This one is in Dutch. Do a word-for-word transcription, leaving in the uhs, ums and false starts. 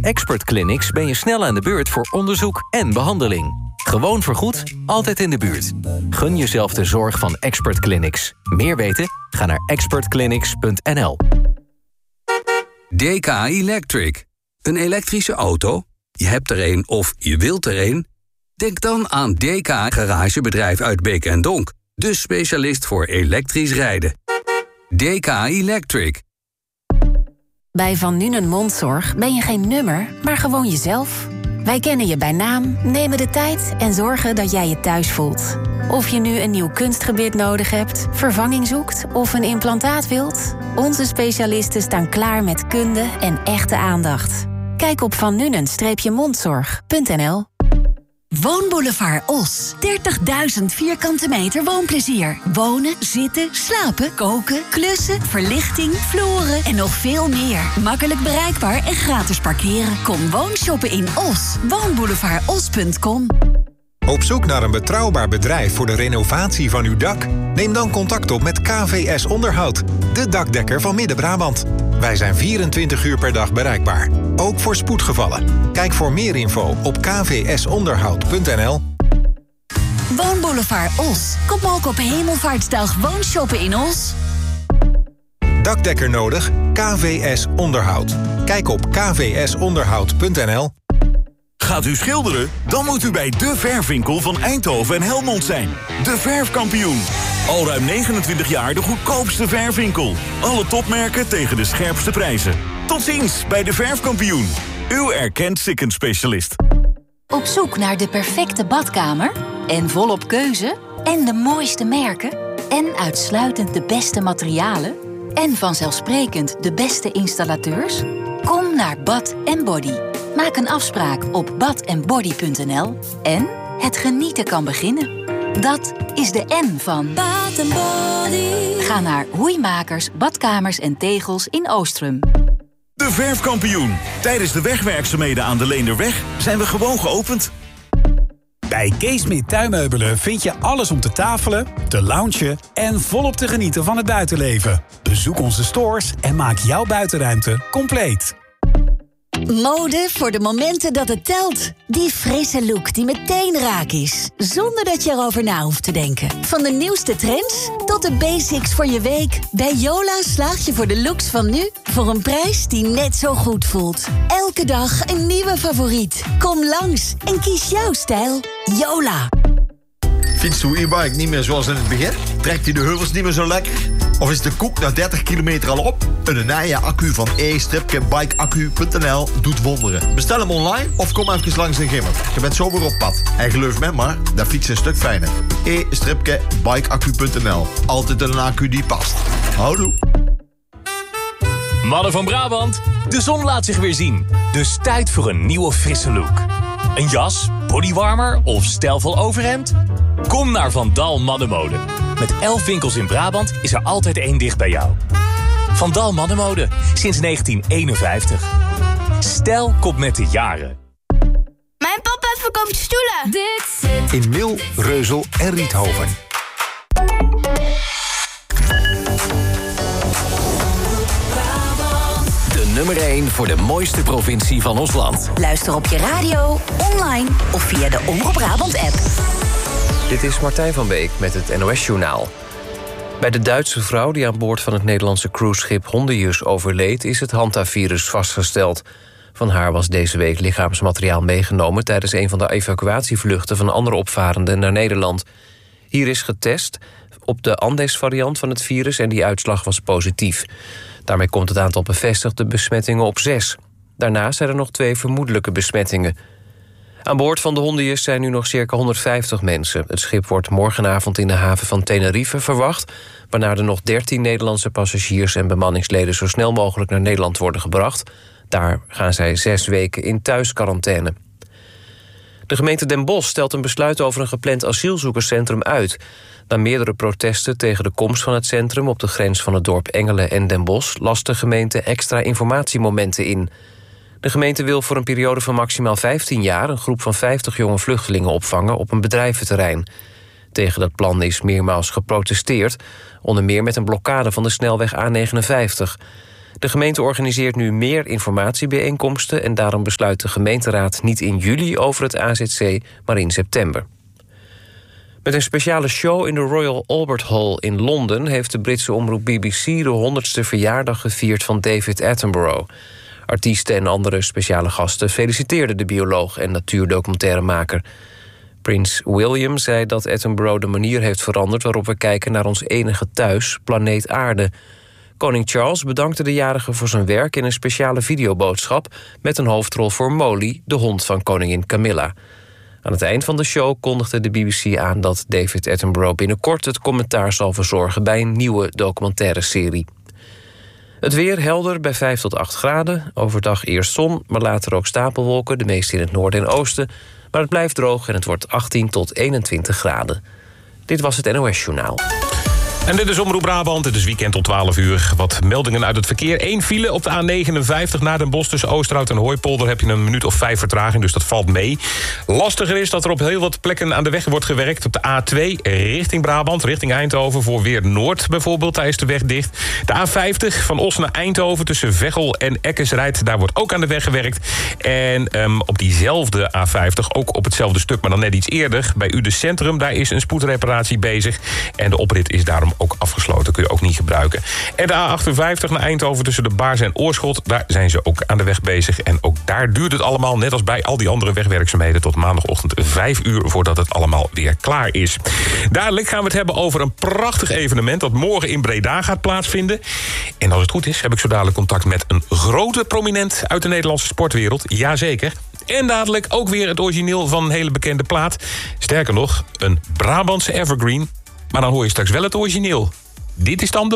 Expert Clinics ben je snel aan de beurt voor onderzoek en behandeling. Gewoon vergoed, altijd in de buurt. Gun jezelf de zorg van Expert Clinics. Meer weten? Ga naar expert clinics punt n l. D K Electric. Een elektrische auto? Je hebt er een of je wilt er een? Denk dan aan D K Garagebedrijf uit Beek en Donk. De specialist voor elektrisch rijden. D K Electric. Bij Van Nuenen Mondzorg ben je geen nummer, maar gewoon jezelf. Wij kennen je bij naam, nemen de tijd en zorgen dat jij je thuis voelt. Of je nu een nieuw kunstgebit nodig hebt, vervanging zoekt of een implantaat wilt, onze specialisten staan klaar met kunde en echte aandacht. Kijk op van nuenen mondzorg punt n l. Woonboulevard Os. dertigduizend vierkante meter woonplezier. Wonen, zitten, slapen, koken, klussen, verlichting, vloeren en nog veel meer. Makkelijk bereikbaar en gratis parkeren. Kom woonshoppen in Os. woonboulevard os punt com. Op zoek naar een betrouwbaar bedrijf voor de renovatie van uw dak? Neem dan contact op met K V S Onderhoud, de dakdekker van Midden-Brabant. Wij zijn vierentwintig uur per dag bereikbaar, ook voor spoedgevallen. Kijk voor meer info op k v s onderhoud punt n l. Woonboulevard Os. Kom ook op Hemelvaartsdag woonshoppen in Os. Dakdekker nodig? K V S Onderhoud. Kijk op k v s onderhoud punt n l. Gaat u schilderen? Dan moet u bij De Verfwinkel van Eindhoven en Helmond zijn. De Verfkampioen. Al ruim negenentwintig jaar de goedkoopste verfwinkel. Alle topmerken tegen de scherpste prijzen. Tot ziens bij De Verfkampioen. Uw erkend Sikken-specialist. Op zoek naar de perfecte badkamer? En volop keuze? En de mooiste merken? En uitsluitend de beste materialen? En vanzelfsprekend de beste installateurs? Kom naar Bad en Body. Maak een afspraak op bad en body punt n l en het genieten kan beginnen. Dat is de N van Bad and Body. Ga naar Hoeimakers, Badkamers en Tegels in Oostrum. De Verfkampioen. Tijdens de wegwerkzaamheden aan de Leenderweg zijn we gewoon geopend. Bij Keesmit Tuinmeubelen vind je alles om te tafelen, te loungen en volop te genieten van het buitenleven. Bezoek onze stores en maak jouw buitenruimte compleet. Mode voor de momenten dat het telt. Die frisse look die meteen raak is. Zonder dat je erover na hoeft te denken. Van de nieuwste trends tot de basics voor je week. Bij Yola slaag je voor de looks van nu voor een prijs die net zo goed voelt. Elke dag een nieuwe favoriet. Kom langs en kies jouw stijl. Yola. Fietst uw e-bike niet meer zoals in het begin? Trekt hij de heuvels niet meer zo lekker? Of is de koek na dertig kilometer al op? Een nieuwe accu van e bike accu punt n l doet wonderen. Bestel hem online of kom even langs de Gimmer. Je bent zo weer op pad. En geloof me maar, dat fietsen een stuk fijner. e bike accu punt n l. Altijd een accu die past. Houdoe. Mannen van Brabant, de zon laat zich weer zien. Dus tijd voor een nieuwe frisse look. Een jas, bodywarmer of stijlvol overhemd? Kom naar Van Dal Mannenmode. Met elf winkels in Brabant is er altijd één dicht bij jou. Van Dal Mannenmode, sinds negentien eenenvijftig. Stijl komt met de jaren. Mijn papa verkoopt stoelen. Dit zit In Mil, Reuzel en Riethoven. De nummer één voor de mooiste provincie van ons land. Luister op je radio, online of via de Omroep Brabant-app. Dit is Martijn van Beek met het N O S-journaal. Bij de Duitse vrouw die aan boord van het Nederlandse cruiseschip Hondius overleed, is het Hantavirus vastgesteld. Van haar was deze week lichaamsmateriaal meegenomen tijdens een van de evacuatievluchten van andere opvarenden naar Nederland. Hier is getest op de Andes-variant van het virus en die uitslag was positief. Daarmee komt het aantal bevestigde besmettingen op zes. Daarnaast zijn er nog twee vermoedelijke besmettingen. Aan boord van de Hondius zijn nu nog circa honderdvijftig mensen. Het schip wordt morgenavond in de haven van Tenerife verwacht, waarna er nog dertien Nederlandse passagiers en bemanningsleden zo snel mogelijk naar Nederland worden gebracht. Daar gaan zij zes weken in thuisquarantaine. De gemeente Den Bosch stelt een besluit over een gepland asielzoekerscentrum uit. Na meerdere protesten tegen de komst van het centrum op de grens van het dorp Engelen en Den Bosch last de gemeente extra informatiemomenten in. De gemeente wil voor een periode van maximaal vijftien jaar een groep van vijftig jonge vluchtelingen opvangen op een bedrijventerrein. Tegen dat plan is meermaals geprotesteerd, onder meer met een blokkade van de snelweg A negenenvijftig. De gemeente organiseert nu meer informatiebijeenkomsten en daarom besluit de gemeenteraad niet in juli over het A Z C, maar in september. Met een speciale show in de Royal Albert Hall in Londen heeft de Britse omroep B B C de honderdste verjaardag gevierd van David Attenborough. Artiesten en andere speciale gasten feliciteerden de bioloog en natuurdocumentairemaker. Prins William zei dat Attenborough de manier heeft veranderd waarop we kijken naar ons enige thuis, planeet Aarde. Koning Charles bedankte de jarige voor zijn werk in een speciale videoboodschap met een hoofdrol voor Molly, de hond van koningin Camilla. Aan het eind van de show kondigde de B B C aan dat David Attenborough binnenkort het commentaar zal verzorgen bij een nieuwe documentaire serie. Het weer helder bij vijf tot acht graden. Overdag eerst zon, maar later ook stapelwolken, de meeste in het noorden en oosten. Maar het blijft droog en het wordt achttien tot eenentwintig graden. Dit was het N O S Journaal. En dit is Omroep Brabant, het is weekend tot twaalf uur. Wat meldingen uit het verkeer. Eén file op de A negenenvijftig naar Den Bosch tussen Oosterhout en Hooipolder heb je een minuut of vijf vertraging, dus dat valt mee. Lastiger is dat er op heel wat plekken aan de weg wordt gewerkt. Op de A twee richting Brabant, richting Eindhoven, voor Weer Noord bijvoorbeeld, daar is de weg dicht. De A vijftig van Os naar Eindhoven tussen Veghel en Eckersrijd, daar wordt ook aan de weg gewerkt. En um, op diezelfde A vijftig, ook op hetzelfde stuk, maar dan net iets eerder, bij Uden Centrum, daar is een spoedreparatie bezig. En de oprit is daarom ook afgesloten, kun je ook niet gebruiken. En de A achtenvijftig naar Eindhoven tussen de Baars en Oorschot, daar zijn ze ook aan de weg bezig. En ook daar duurt het allemaal, net als bij al die andere wegwerkzaamheden, tot maandagochtend vijf uur voordat het allemaal weer klaar is. Dadelijk gaan we het hebben over een prachtig evenement dat morgen in Breda gaat plaatsvinden. En als het goed is, heb ik zo dadelijk contact met een grote prominent uit de Nederlandse sportwereld. Jazeker. En dadelijk ook weer het origineel van een hele bekende plaat. Sterker nog, een Brabantse evergreen. Maar dan hoor je straks wel het origineel. Dit is dan de